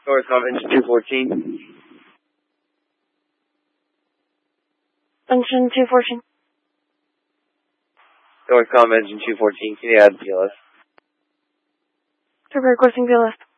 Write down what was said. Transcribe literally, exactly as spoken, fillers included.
Northcom engine two fourteen. Engine two fourteen. Northcom engine two fourteen, can you add P L S? Requesting P L S.